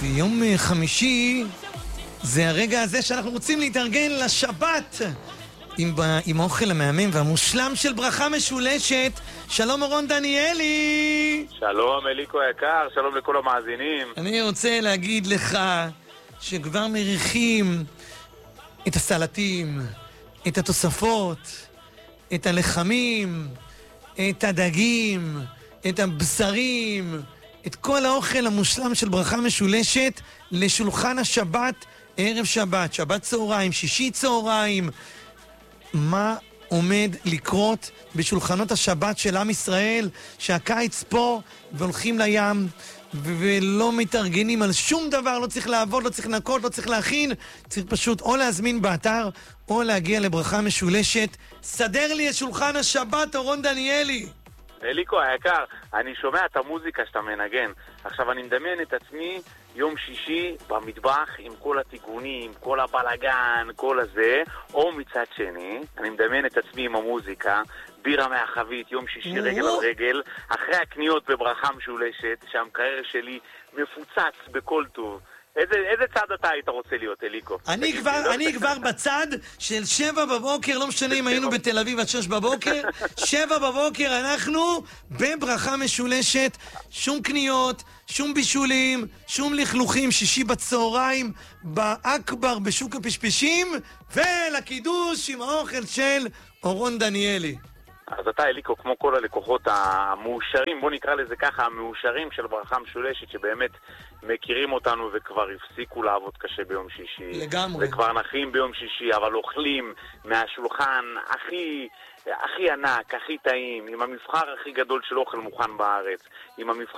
יום חמישי זה הרגע הזה שאנחנו רוצים להתארגן לשבת עם האוכל המהמם והמושלם של ברכה משולשת. שלום אורון דניאלי. שלום אליקו היקר, שלום לכל המאזינים. אני רוצה להגיד לך שכבר מריחים את הסלטים, את התוספות, את הלחמים, את הדגים, את הבשרים, את כל האוכל המושלם של ברכה משולשת לשולחן השבת, ערב שבת, שבת צהריים, שישי צהריים. מה עומד לקרות בשולחנות השבת של עם ישראל, שהקיץ פה והולכים לים ולא מתארגנים על שום דבר, לא צריך לעבוד, לא צריך לנקות, לא צריך להכין, צריך פשוט או להזמין באתר או להגיע לברכה משולשת. סדר לי את שולחן השבת, אורון דניאלי. אליקו היקר, אני שומע את המוזיקה שאתה מנגן. עכשיו אני מדמיין את עצמי יום שישי במטבח עם כל התיגונים, כל הבלגן, כל הזה, או מצד שני, אני מדמיין את עצמי עם המוזיקה, בירה מהחבית, יום שישי רגל על רגל, אחרי הקניות בברכה משולשת, שהמקרר שלי מפוצץ בכל טוב. איזה צד אתה היית רוצה להיות, אליקו? אני כבר בצד של 7 בבוקר, לא משנה אם היינו בתל אביב עד 6 בבוקר, 7 בבוקר אנחנו בברכה משולשת, שום קניות, שום בישולים, שום לכלוכים, שישי בצהריים, באקבר בשוק הפשפשים, ולקידוש עם האוכל של אורון דניאלי. אז אתה אליקו, כמו כל הלקוחות המאושרים, בוא נקרא לזה ככה, המאושרים של ברכה משולשת, שבאמת מכירים אותנו וכבר הפסיקו לעבוד קשה ביום שישי. לגמרי. וכבר נחים ביום שישי, אבל אוכלים מהשולחן הכי ענק, הכי טעים, עם המבחר הכי גדול של אוכל מוכן בארץ, עם המבחר